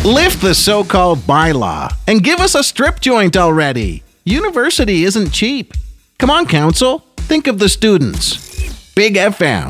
Lift the so-called bylaw and give us a strip joint already. University isn't cheap. Come on, council. Think of the students. Big FM.